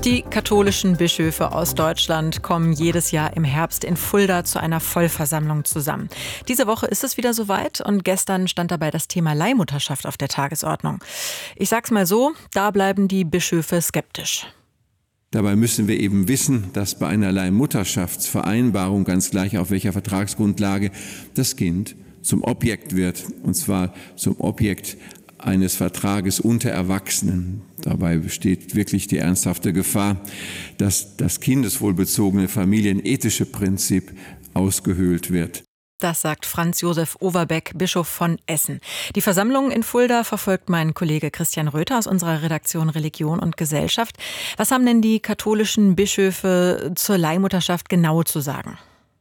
Die katholischen Bischöfe aus Deutschland kommen jedes Jahr im Herbst in Fulda zu einer Vollversammlung zusammen. Diese Woche ist es wieder soweit und gestern stand dabei das Thema Leihmutterschaft auf der Tagesordnung. Ich sag's mal so, da bleiben die Bischöfe skeptisch. Dabei müssen wir eben wissen, dass bei einer Leihmutterschaftsvereinbarung, ganz gleich auf welcher Vertragsgrundlage, das Kind zum Objekt wird, und zwar zum Objekt eines Vertrages unter Erwachsenen. Dabei besteht wirklich die ernsthafte Gefahr, dass das kindeswohlbezogene familienethische Prinzip ausgehöhlt wird. Das sagt Franz Josef Overbeck, Bischof von Essen. Die Versammlung in Fulda verfolgt mein Kollege Christian Röther aus unserer Redaktion Religion und Gesellschaft. Was haben denn die katholischen Bischöfe zur Leihmutterschaft genau zu sagen?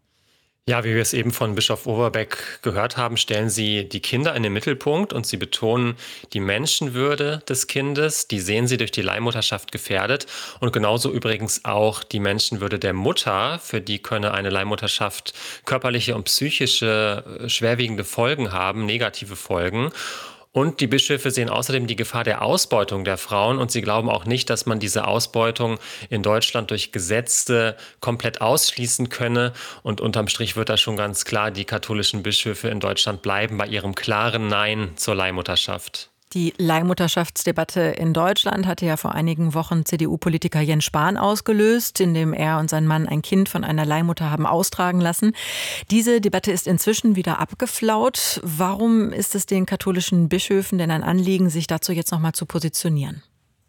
Ja, wie wir es eben von Bischof Overbeck gehört haben, stellen sie die Kinder in den Mittelpunkt und sie betonen die Menschenwürde des Kindes. Die sehen sie durch die Leihmutterschaft gefährdet und genauso übrigens auch die Menschenwürde der Mutter. Für die könne eine Leihmutterschaft körperliche und psychische schwerwiegende Folgen haben, negative Folgen. Und die Bischöfe sehen außerdem die Gefahr der Ausbeutung der Frauen und sie glauben auch nicht, dass man diese Ausbeutung in Deutschland durch Gesetze komplett ausschließen könne. Und unterm Strich wird da schon ganz klar, die katholischen Bischöfe in Deutschland bleiben bei ihrem klaren Nein zur Leihmutterschaft. Die Leihmutterschaftsdebatte in Deutschland hatte ja vor einigen Wochen CDU-Politiker Jens Spahn ausgelöst, indem er und sein Mann ein Kind von einer Leihmutter haben austragen lassen. Diese Debatte ist inzwischen wieder abgeflaut. Warum ist es den katholischen Bischöfen denn ein Anliegen, sich dazu jetzt noch mal zu positionieren?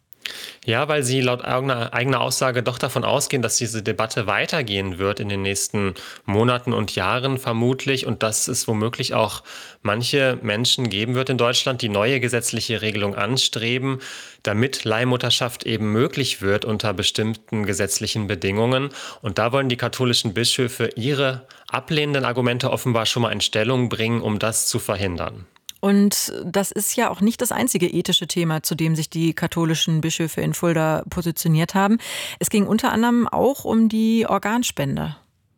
Ja, weil sie laut eigener Aussage doch davon ausgehen, dass diese Debatte weitergehen wird in den nächsten Monaten und Jahren vermutlich und dass es womöglich auch manche Menschen geben wird in Deutschland, die neue gesetzliche Regelung anstreben, damit Leihmutterschaft eben möglich wird unter bestimmten gesetzlichen Bedingungen. Und da wollen die katholischen Bischöfe ihre ablehnenden Argumente offenbar schon mal in Stellung bringen, um das zu verhindern. Und das ist ja auch nicht das einzige ethische Thema, zu dem sich die katholischen Bischöfe in Fulda positioniert haben. Es ging unter anderem auch um die Organspende.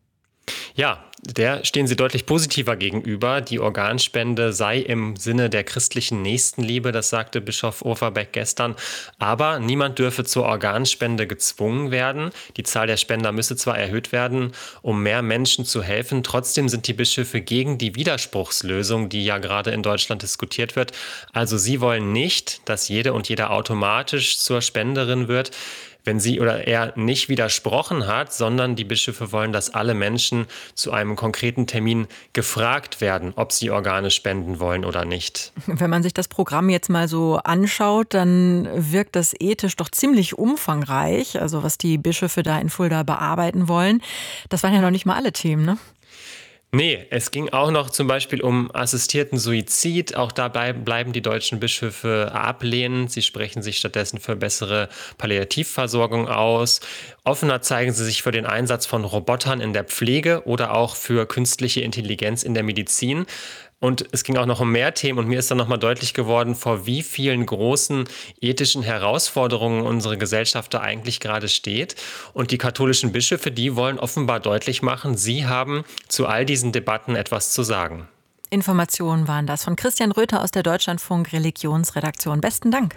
Ja, der stehen sie deutlich positiver gegenüber. Die Organspende sei im Sinne der christlichen Nächstenliebe, das sagte Bischof Overbeck gestern. Aber niemand dürfe zur Organspende gezwungen werden. Die Zahl der Spender müsse zwar erhöht werden, um mehr Menschen zu helfen. Trotzdem sind die Bischöfe gegen die Widerspruchslösung, die ja gerade in Deutschland diskutiert wird. Also sie wollen nicht, dass jede und jeder automatisch zur Spenderin wird, wenn sie oder er nicht widersprochen hat, sondern die Bischöfe wollen, dass alle Menschen zu einem konkreten Termin gefragt werden, ob sie Organe spenden wollen oder nicht. Wenn man sich das Programm jetzt mal so anschaut, dann wirkt das ethisch doch ziemlich umfangreich, also was die Bischöfe da in Fulda bearbeiten wollen. Das waren ja noch nicht mal alle Themen, ne? Nee, es ging auch noch zum Beispiel um assistierten Suizid. Auch dabei bleiben die deutschen Bischöfe ablehnend. Sie sprechen sich stattdessen für bessere Palliativversorgung aus. Offener zeigen sie sich für den Einsatz von Robotern in der Pflege oder auch für künstliche Intelligenz in der Medizin. Und es ging auch noch um mehr Themen und mir ist dann nochmal deutlich geworden, vor wie vielen großen ethischen Herausforderungen unsere Gesellschaft da eigentlich gerade steht. Und die katholischen Bischöfe, die wollen offenbar deutlich machen, sie haben zu all diesen Debatten etwas zu sagen. Informationen waren das von Christian Röther aus der Deutschlandfunk Religionsredaktion. Besten Dank.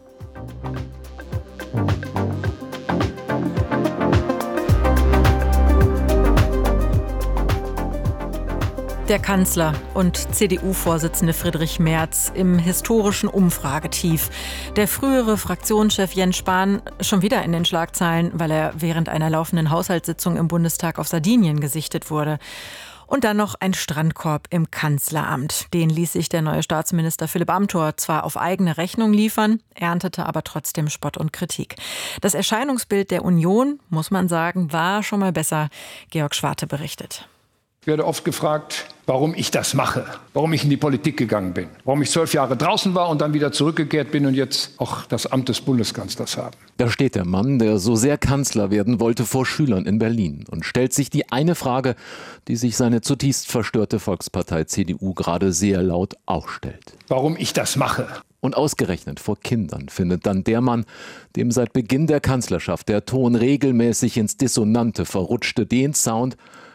Der Kanzler und CDU-Vorsitzende Friedrich Merz im historischen Umfragetief. Der frühere Fraktionschef Jens Spahn schon wieder in den Schlagzeilen, weil er während einer laufenden Haushaltssitzung im Bundestag auf Sardinien gesichtet wurde. Und dann noch ein Strandkorb im Kanzleramt. Den ließ sich der neue Staatsminister Philipp Amthor zwar auf eigene Rechnung liefern, erntete aber trotzdem Spott und Kritik. Das Erscheinungsbild der Union, muss man sagen, war schon mal besser. Georg Schwarte berichtet. Ich werde oft gefragt, warum ich das mache, warum ich in die Politik gegangen bin, warum ich 12 Jahre draußen war und dann wieder zurückgekehrt bin und jetzt auch das Amt des Bundeskanzlers habe. Da steht der Mann, der so sehr Kanzler werden wollte, vor Schülern in Berlin und stellt sich die eine Frage, die sich seine zutiefst verstörte Volkspartei CDU gerade sehr laut auch stellt. Warum ich das mache. Und ausgerechnet vor Kindern findet dann der Mann, dem seit Beginn der Kanzlerschaft der Ton regelmäßig ins Dissonante verrutschte, den Sound,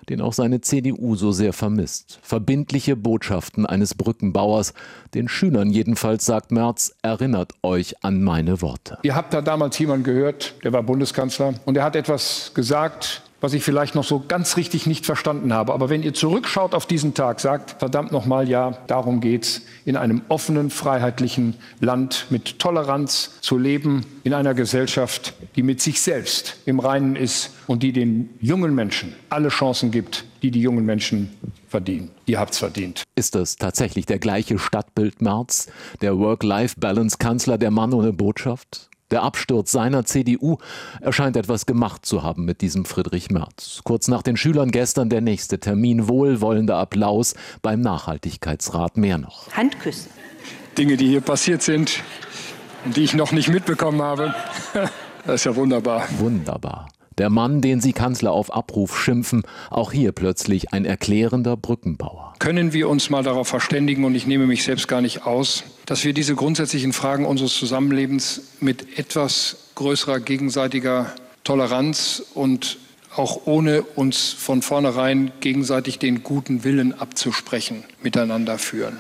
den auch seine CDU so sehr vermisst. Verbindliche Botschaften eines Brückenbauers. Den Schülern jedenfalls, sagt Merz, erinnert euch an meine Worte. Ihr habt da damals jemanden gehört, der war Bundeskanzler, und er hat etwas gesagt, was ich vielleicht noch so ganz richtig nicht verstanden habe. Aber wenn ihr zurückschaut auf diesen Tag, sagt, verdammt nochmal, ja, darum geht's, in einem offenen, freiheitlichen Land mit Toleranz zu leben, in einer Gesellschaft, die mit sich selbst im Reinen ist und die den jungen Menschen alle Chancen gibt, die die jungen Menschen verdienen. Ihr habt's verdient. Ist das tatsächlich der gleiche Stadtbild Merz, der Work-Life-Balance-Kanzler, der Mann ohne Botschaft? Der Absturz seiner CDU erscheint etwas gemacht zu haben mit diesem Friedrich Merz. Kurz nach den Schülern gestern der nächste Termin, wohlwollender Applaus beim Nachhaltigkeitsrat, mehr noch. Handküsse. Dinge, die hier passiert sind und die ich noch nicht mitbekommen habe, das ist ja wunderbar. Wunderbar. Der Mann, den Sie Kanzler auf Abruf schimpfen, auch hier plötzlich ein erklärender Brückenbauer. Können wir uns mal darauf verständigen, und ich nehme mich selbst gar nicht aus, dass wir diese grundsätzlichen Fragen unseres Zusammenlebens mit etwas größerer gegenseitiger Toleranz und auch ohne uns von vornherein gegenseitig den guten Willen abzusprechen, miteinander führen.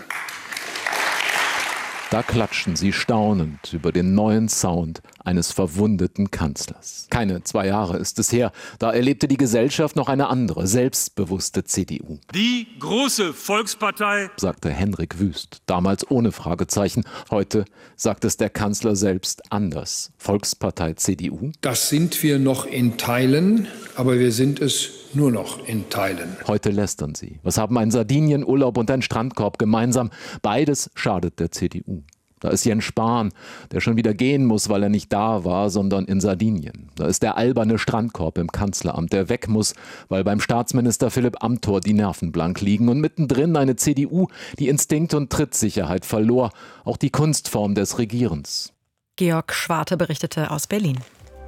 Da klatschen sie staunend über den neuen Sound eines verwundeten Kanzlers. Keine 2 Jahre ist es her, da erlebte die Gesellschaft noch eine andere, selbstbewusste CDU. Die große Volkspartei, sagte Henrik Wüst, damals ohne Fragezeichen. Heute sagt es der Kanzler selbst anders. Volkspartei CDU? Das sind wir noch in Teilen, aber wir sind es nur noch in Teilen. Heute lästern sie. Was haben ein Sardinienurlaub und ein Strandkorb gemeinsam? Beides schadet der CDU. Da ist Jens Spahn, der schon wieder gehen muss, weil er nicht da war, sondern in Sardinien. Da ist der alberne Strandkorb im Kanzleramt, der weg muss, weil beim Staatsminister Philipp Amthor die Nerven blank liegen. Und mittendrin eine CDU, die Instinkt und Trittsicherheit verlor, auch die Kunstform des Regierens. Georg Schwarte berichtete aus Berlin.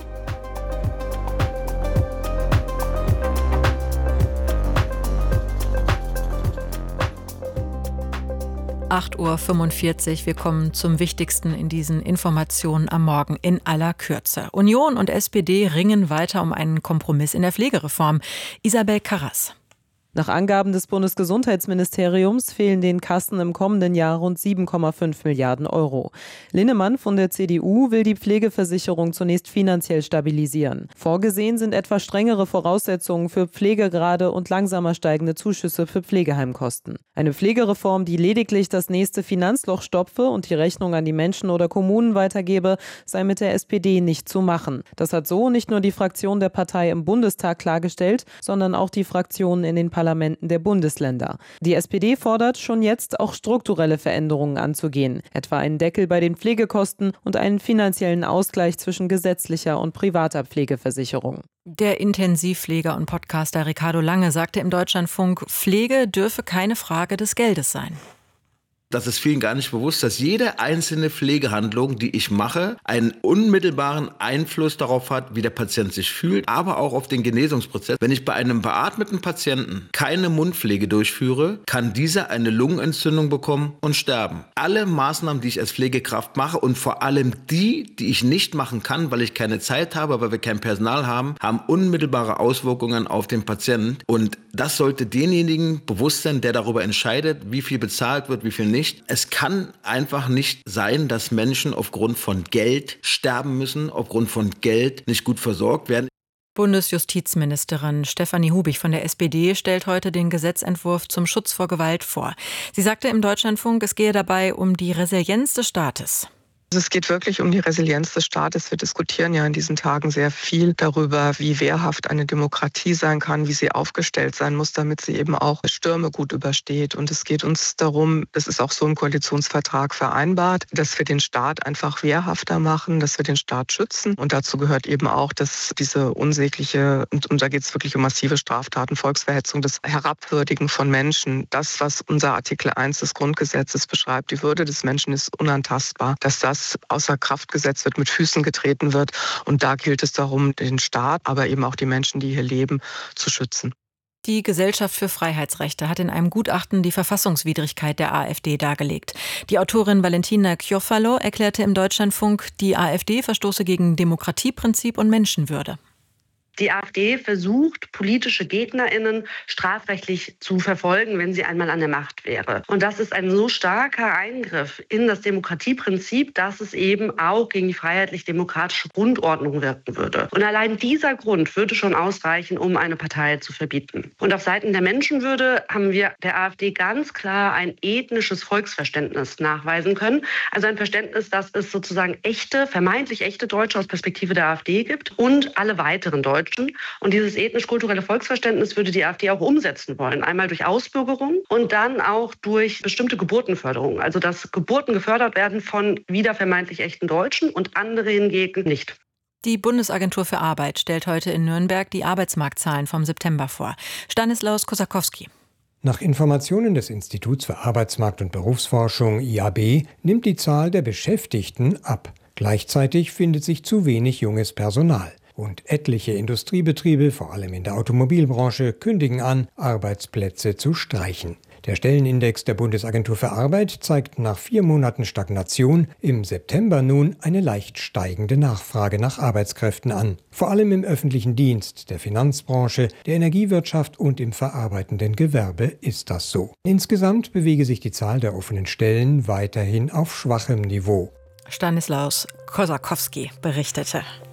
8:45 Uhr. Wir kommen zum Wichtigsten in diesen Informationen am Morgen in aller Kürze. Union und SPD ringen weiter um einen Kompromiss in der Pflegereform. Isabel Karras. Nach Angaben des Bundesgesundheitsministeriums fehlen den Kassen im kommenden Jahr rund 7,5 Milliarden Euro. Linnemann von der CDU will die Pflegeversicherung zunächst finanziell stabilisieren. Vorgesehen sind etwa strengere Voraussetzungen für Pflegegrade und langsamer steigende Zuschüsse für Pflegeheimkosten. Eine Pflegereform, die lediglich das nächste Finanzloch stopfe und die Rechnung an die Menschen oder Kommunen weitergebe, sei mit der SPD nicht zu machen. Das hat so nicht nur die Fraktion der Partei im Bundestag klargestellt, sondern auch die Fraktionen in den Parlamenten der Bundesländer. Die SPD fordert schon jetzt auch strukturelle Veränderungen anzugehen, etwa einen Deckel bei den Pflegekosten und einen finanziellen Ausgleich zwischen gesetzlicher und privater Pflegeversicherung. Der Intensivpfleger und Podcaster Ricardo Lange sagte im Deutschlandfunk, Pflege dürfe keine Frage des Geldes sein. Das ist vielen gar nicht bewusst, dass jede einzelne Pflegehandlung, die ich mache, einen unmittelbaren Einfluss darauf hat, wie der Patient sich fühlt, aber auch auf den Genesungsprozess. Wenn ich bei einem beatmeten Patienten keine Mundpflege durchführe, kann dieser eine Lungenentzündung bekommen und sterben. Alle Maßnahmen, die ich als Pflegekraft mache und vor allem die ich nicht machen kann, weil ich keine Zeit habe, weil wir kein Personal haben, haben unmittelbare Auswirkungen auf den Patienten. Und das sollte denjenigen bewusst sein, der darüber entscheidet, wie viel bezahlt wird, wie viel nicht. Es kann einfach nicht sein, dass Menschen aufgrund von Geld sterben müssen, aufgrund von Geld nicht gut versorgt werden. Bundesjustizministerin Stefanie Hubig von der SPD stellt heute den Gesetzentwurf zum Schutz vor Gewalt vor. Sie sagte im Deutschlandfunk, es gehe dabei um die Resilienz des Staates. Es geht wirklich um die Resilienz des Staates. Wir diskutieren ja in diesen Tagen sehr viel darüber, wie wehrhaft eine Demokratie sein kann, wie sie aufgestellt sein muss, damit sie eben auch Stürme gut übersteht. Und es geht uns darum, das ist auch so im Koalitionsvertrag vereinbart, dass wir den Staat einfach wehrhafter machen, dass wir den Staat schützen. Und dazu gehört eben auch, dass diese unsägliche, und da geht es wirklich um massive Straftaten, Volksverhetzung, das Herabwürdigen von Menschen, das, was unser Artikel 1 des Grundgesetzes beschreibt, die Würde des Menschen ist unantastbar, dass das außer Kraft gesetzt wird, mit Füßen getreten wird. Und da gilt es darum, den Staat, aber eben auch die Menschen, die hier leben, zu schützen. Die Gesellschaft für Freiheitsrechte hat in einem Gutachten die Verfassungswidrigkeit der AfD dargelegt. Die Autorin Valentina Chiofalo erklärte im Deutschlandfunk, die AfD verstoße gegen Demokratieprinzip und Menschenwürde. Die AfD versucht, politische GegnerInnen strafrechtlich zu verfolgen, wenn sie einmal an der Macht wäre. Und das ist ein so starker Eingriff in das Demokratieprinzip, dass es eben auch gegen die freiheitlich-demokratische Grundordnung wirken würde. Und allein dieser Grund würde schon ausreichen, um eine Partei zu verbieten. Und auf Seiten der Menschenwürde haben wir der AfD ganz klar ein ethnisches Volksverständnis nachweisen können. Also ein Verständnis, dass es sozusagen vermeintlich echte Deutsche aus Perspektive der AfD gibt und alle weiteren Deutschen. Und dieses ethnisch-kulturelle Volksverständnis würde die AfD auch umsetzen wollen. Einmal durch Ausbürgerung und dann auch durch bestimmte Geburtenförderung. Also dass Geburten gefördert werden von wieder vermeintlich echten Deutschen und andere hingegen nicht. Die Bundesagentur für Arbeit stellt heute in Nürnberg die Arbeitsmarktzahlen vom September vor. Stanislaus Kosakowski. Nach Informationen des Instituts für Arbeitsmarkt- und Berufsforschung IAB nimmt die Zahl der Beschäftigten ab. Gleichzeitig findet sich zu wenig junges Personal. Und etliche Industriebetriebe, vor allem in der Automobilbranche, kündigen an, Arbeitsplätze zu streichen. Der Stellenindex der Bundesagentur für Arbeit zeigt nach 4 Monaten Stagnation im September nun eine leicht steigende Nachfrage nach Arbeitskräften an. Vor allem im öffentlichen Dienst, der Finanzbranche, der Energiewirtschaft und im verarbeitenden Gewerbe ist das so. Insgesamt bewege sich die Zahl der offenen Stellen weiterhin auf schwachem Niveau. Stanislaus Kosakowski berichtete.